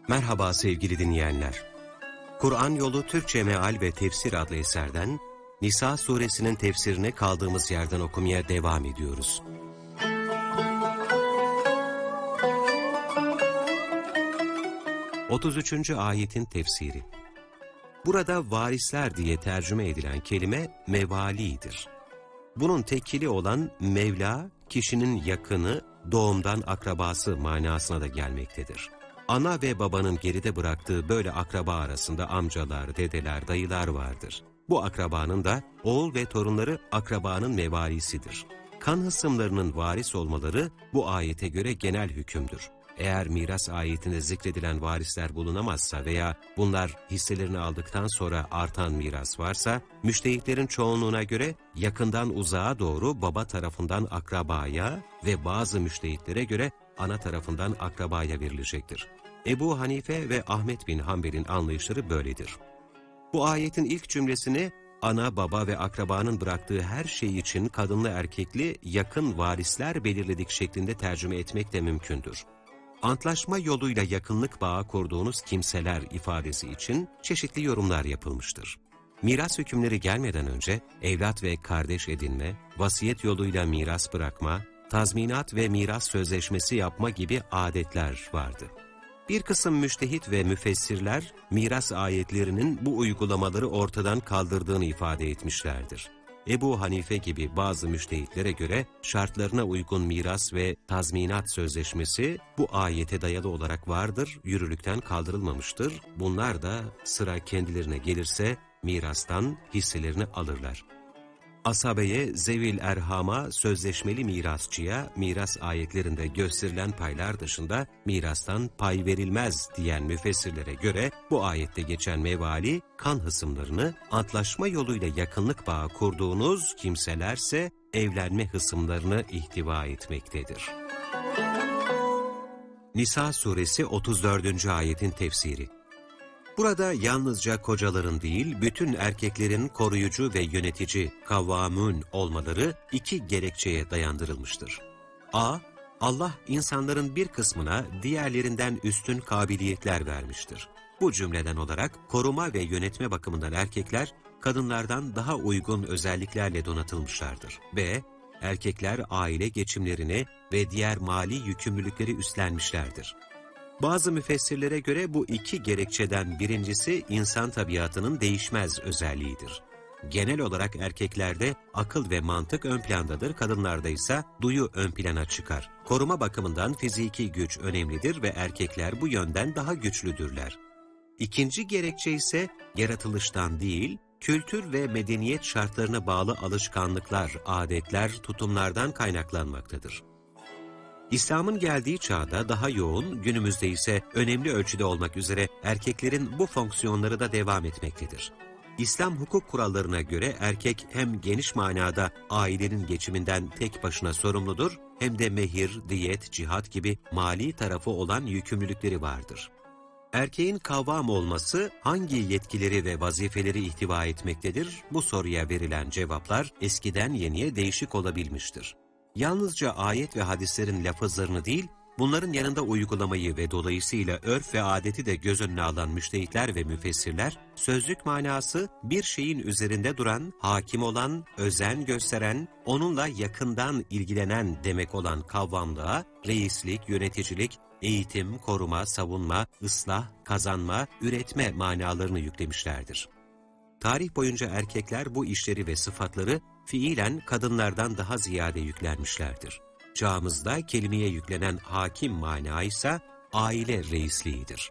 Merhaba sevgili dinleyenler. Kur'an Yolu Türkçe Meal ve Tefsir adlı eserden Nisa suresinin tefsirini kaldığımız yerden okumaya devam ediyoruz. ...33. ayetin tefsiri. Burada varisler diye tercüme edilen kelime mevalidir. Bunun tekili olan Mevla, kişinin yakını, doğumdan akrabası manasına da gelmektedir. Ana ve babanın geride bıraktığı böyle akraba arasında amcalar, dedeler, dayılar vardır. Bu akrabanın da oğul ve torunları akrabanın mevalisidir. Kan hısımlarının varis olmaları bu ayete göre genel hükümdür. Eğer miras ayetinde zikredilen varisler bulunamazsa veya bunlar hisselerini aldıktan sonra artan miras varsa, müştehitlerin çoğunluğuna göre yakından uzağa doğru baba tarafından akrabaya ve bazı müştehitlere göre ana tarafından akrabaya verilecektir. Ebu Hanife ve Ahmet bin Hanbel'in anlayışları böyledir. Bu ayetin ilk cümlesini ana, baba ve akrabanın bıraktığı her şey için kadınlı erkekli yakın varisler belirledik şeklinde tercüme etmek de mümkündür. Antlaşma yoluyla yakınlık bağı kurduğunuz kimseler ifadesi için çeşitli yorumlar yapılmıştır. Miras hükümleri gelmeden önce evlat ve kardeş edinme, vasiyet yoluyla miras bırakma, tazminat ve miras sözleşmesi yapma gibi adetler vardı. Bir kısım müştehit ve müfessirler, miras ayetlerinin bu uygulamaları ortadan kaldırdığını ifade etmişlerdir. Ebu Hanife gibi bazı müştehitlere göre şartlarına uygun miras ve tazminat sözleşmesi bu ayete dayalı olarak vardır, yürürlükten kaldırılmamıştır. Bunlar da sıra kendilerine gelirse mirastan hisselerini alırlar. Asabeye, zevil erhama, sözleşmeli mirasçıya miras ayetlerinde gösterilen paylar dışında mirastan pay verilmez diyen müfessirlere göre bu ayette geçen mevali, kan hısımlarını antlaşma yoluyla yakınlık bağı kurduğunuz kimselerse evlenme hısımlarını ihtiva etmektedir. Nisa suresi 34. ayetin tefsiri. Burada yalnızca kocaların değil, bütün erkeklerin koruyucu ve yönetici kavvamun olmaları iki gerekçeye dayandırılmıştır. A. Allah insanların bir kısmına diğerlerinden üstün kabiliyetler vermiştir. Bu cümleden olarak koruma ve yönetme bakımından erkekler kadınlardan daha uygun özelliklerle donatılmışlardır. B. Erkekler aile geçimlerini ve diğer mali yükümlülükleri üstlenmişlerdir. Bazı müfessirlere göre bu iki gerekçeden birincisi insan tabiatının değişmez özelliğidir. Genel olarak erkeklerde akıl ve mantık ön plandadır, kadınlarda ise duyu ön plana çıkar. Koruma bakımından fiziki güç önemlidir ve erkekler bu yönden daha güçlüdürler. İkinci gerekçe ise yaratılıştan değil, kültür ve medeniyet şartlarına bağlı alışkanlıklar, adetler, tutumlardan kaynaklanmaktadır. İslam'ın geldiği çağda daha yoğun, günümüzde ise önemli ölçüde olmak üzere erkeklerin bu fonksiyonları da devam etmektedir. İslam hukuk kurallarına göre erkek hem geniş manada ailenin geçiminden tek başına sorumludur, hem de mehir, diyet, cihat gibi mali tarafı olan yükümlülükleri vardır. Erkeğin kavvam olması hangi yetkileri ve vazifeleri ihtiva etmektedir? Bu soruya verilen cevaplar eskiden yeniye değişik olabilmiştir. Yalnızca ayet ve hadislerin lafızlarını değil, bunların yanında uygulamayı ve dolayısıyla örf ve adeti de göz önüne alan müştehitler ve müfessirler, sözlük manası bir şeyin üzerinde duran, hakim olan, özen gösteren, onunla yakından ilgilenen demek olan kavvamlığa, reislik, yöneticilik, eğitim, koruma, savunma, ıslah, kazanma, üretme manalarını yüklemişlerdir. Tarih boyunca erkekler bu işleri ve sıfatları fiilen kadınlardan daha ziyade yüklenmişlerdir. Çağımızda kelimeye yüklenen hakim mana ise aile reisliğidir.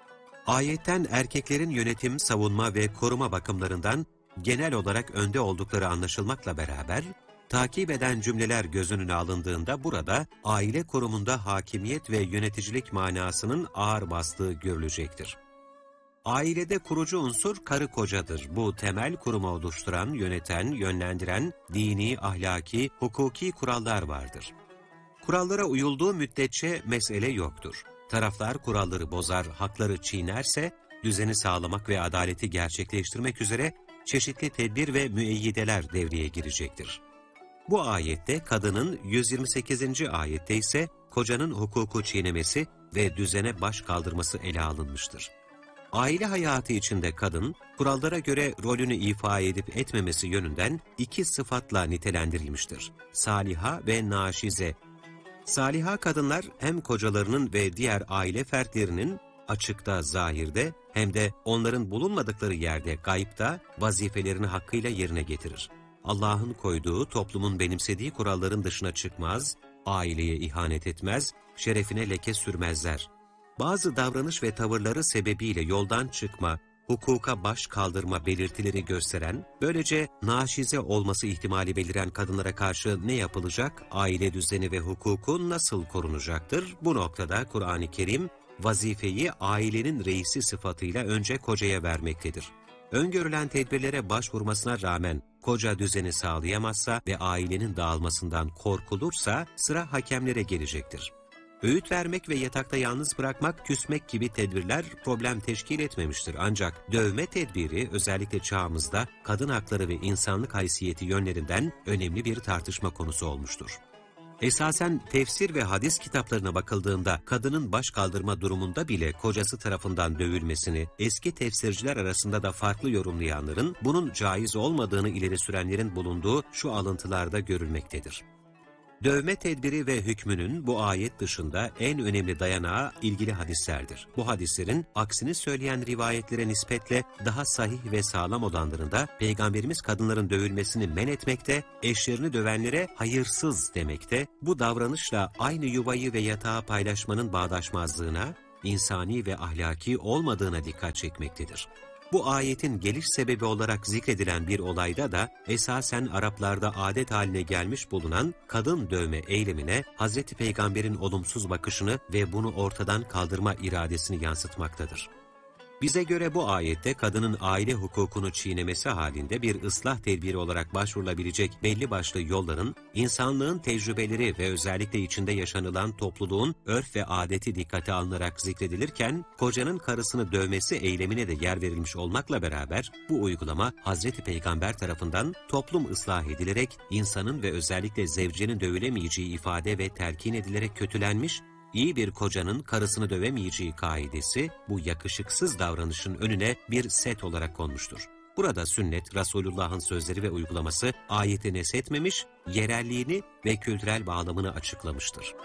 Ayetten erkeklerin yönetim, savunma ve koruma bakımlarından genel olarak önde oldukları anlaşılmakla beraber, takip eden cümleler göz önüne alındığında burada aile kurumunda hakimiyet ve yöneticilik manasının ağır bastığı görülecektir. Ailede kurucu unsur karı kocadır. Bu temel kurumu oluşturan, yöneten, yönlendiren dini, ahlaki, hukuki kurallar vardır. Kurallara uyulduğu müddetçe mesele yoktur. Taraflar kuralları bozar, hakları çiğnerse, düzeni sağlamak ve adaleti gerçekleştirmek üzere çeşitli tedbir ve müeyyideler devreye girecektir. Bu ayette kadının, 128. ayette ise kocanın hukuku çiğnemesi, ve düzene baş kaldırması ele alınmıştır. Aile hayatı içinde kadın, kurallara göre rolünü ifa edip etmemesi yönünden iki sıfatla nitelendirilmiştir: saliha ve naşize. Saliha kadınlar hem kocalarının ve diğer aile fertlerinin açıkta, zahirde hem de onların bulunmadıkları yerde, gaybta vazifelerini hakkıyla yerine getirir. Allah'ın koyduğu, toplumun benimsediği kuralların dışına çıkmaz, aileye ihanet etmez, şerefine leke sürmezler. Bazı davranış ve tavırları sebebiyle yoldan çıkma, hukuka baş kaldırma belirtileri gösteren, böylece naşize olması ihtimali beliren kadınlara karşı ne yapılacak, aile düzeni ve hukuku nasıl korunacaktır? Bu noktada Kur'an-ı Kerim, vazifeyi ailenin reisi sıfatıyla önce kocaya vermektedir. Öngörülen tedbirlere başvurmasına rağmen koca düzeni sağlayamazsa ve ailenin dağılmasından korkulursa sıra hakemlere gelecektir. Öğüt vermek ve yatakta yalnız bırakmak, küsmek gibi tedbirler problem teşkil etmemiştir. Ancak dövme tedbiri özellikle çağımızda kadın hakları ve insanlık haysiyeti yönlerinden önemli bir tartışma konusu olmuştur. Esasen tefsir ve hadis kitaplarına bakıldığında kadının baş kaldırma durumunda bile kocası tarafından dövülmesini, eski tefsirciler arasında da farklı yorumlayanların bunun caiz olmadığını ileri sürenlerin bulunduğu şu alıntılarda görülmektedir. Dövme tedbiri ve hükmünün bu ayet dışında en önemli dayanağı ilgili hadislerdir. Bu hadislerin aksini söyleyen rivayetlere nispetle daha sahih ve sağlam olanlarında Peygamberimiz kadınların dövülmesini men etmekte, eşlerini dövenlere hayırsız demekte, bu davranışla aynı yuvayı ve yatağı paylaşmanın bağdaşmazlığına, insani ve ahlaki olmadığına dikkat çekmektedir. Bu ayetin geliş sebebi olarak zikredilen bir olayda da esasen Araplarda adet haline gelmiş bulunan kadın dövme eylemine Hz. Peygamber'in olumsuz bakışını ve bunu ortadan kaldırma iradesini yansıtmaktadır. Bize göre bu ayette kadının aile hukukunu çiğnemesi halinde bir ıslah tedbiri olarak başvurulabilecek belli başlı yolların, insanlığın tecrübeleri ve özellikle içinde yaşanılan topluluğun örf ve adeti dikkate alınarak zikredilirken, kocanın karısını dövmesi eylemine de yer verilmiş olmakla beraber, bu uygulama Hazreti Peygamber tarafından toplum ıslah edilerek, insanın ve özellikle zevcenin dövülemeyeceği ifade ve telkin edilerek kötülenmiş, İyi bir kocanın karısını dövemeyeceği kaidesi bu yakışıksız davranışın önüne bir set olarak konmuştur. Burada sünnet, Resulullah'ın sözleri ve uygulaması ayeti neshetmemiş, yerelliğini ve kültürel bağlamını açıklamıştır.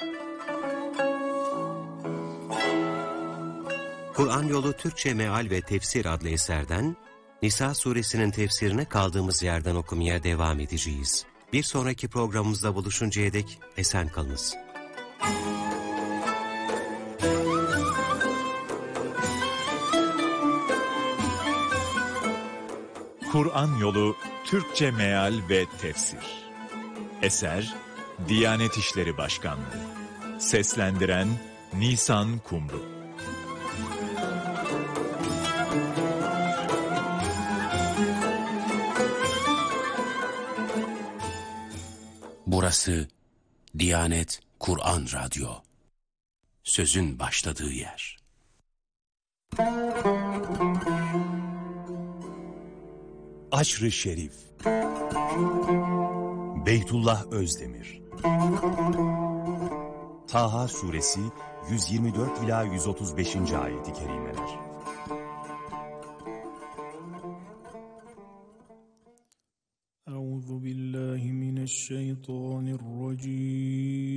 Kur'an Yolu Türkçe Meal ve Tefsir adlı eserden Nisa suresinin tefsirine kaldığımız yerden okumaya devam edeceğiz. Bir sonraki programımızda buluşuncaya dek esen kalınız. Kur'an Yolu Türkçe Meal ve Tefsir. Eser Diyanet İşleri Başkanlığı. Seslendiren Nisan Kumru. Burası Diyanet Kur'an Radyo. Sözün başladığı yer. Aşr-ı Şerif. Beytullah Özdemir. Taha Suresi 124 ila 135. ayeti kerimeler. Euzu billahi mineşşeytanirracim.